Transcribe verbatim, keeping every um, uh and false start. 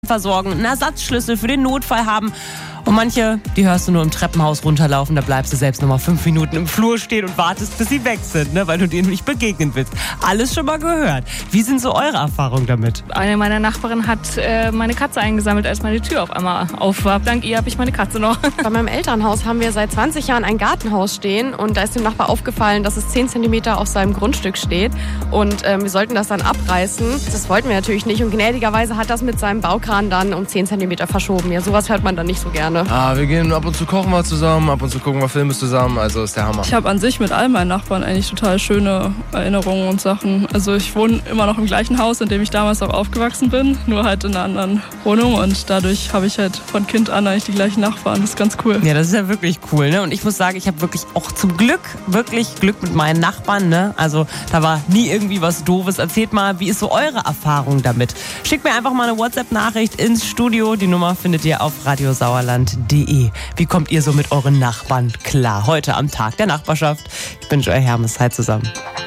versorgen, einen Ersatzschlüssel für den Notfall haben. Und manche, die hörst du nur im Treppenhaus runterlaufen, da bleibst du selbst noch mal fünf Minuten im Flur stehen und wartest, bis sie weg sind, ne, weil du denen nicht begegnen willst. Alles schon mal gehört. Wie sind so eure Erfahrungen damit? Eine meiner Nachbarinnen hat äh, meine Katze eingesammelt, als meine Tür auf einmal auf war. Dank ihr habe ich meine Katze noch. Bei meinem Elternhaus haben wir seit zwanzig Jahren ein Gartenhaus stehen und da ist dem Nachbar aufgefallen, dass es zehn Zentimeter auf seinem Grundstück steht und ähm, wir sollten das dann abreißen. Das wollten wir natürlich nicht und gnädigerweise hat das mit seinem Baukran dann um zehn Zentimeter verschoben. Ja, sowas hört man dann nicht so gerne. Ah, wir gehen ab und zu kochen wir zusammen, ab und zu gucken wir Filme zusammen, also ist der Hammer. Ich habe an sich mit all meinen Nachbarn eigentlich total schöne Erinnerungen und Sachen. Also ich wohne immer noch im gleichen Haus, in dem ich damals auch aufgewachsen bin, nur halt in einer anderen Wohnung und dadurch habe ich halt von Kind an eigentlich die gleichen Nachbarn. Das ist ganz cool. Ja, das ist ja wirklich cool, ne? Und ich muss sagen, ich habe wirklich auch zum Glück, wirklich Glück mit meinen Nachbarn, ne? Also da war nie irgendwie was Doofes. Erzählt mal, wie ist so eure Erfahrung damit? Schickt mir einfach mal eine WhatsApp-Nachricht ins Studio. Die Nummer findet ihr auf radiosauerland punkt de. Wie kommt ihr so mit euren Nachbarn klar? Heute am Tag der Nachbarschaft. Ich bin Joy Hermes. Hi zusammen.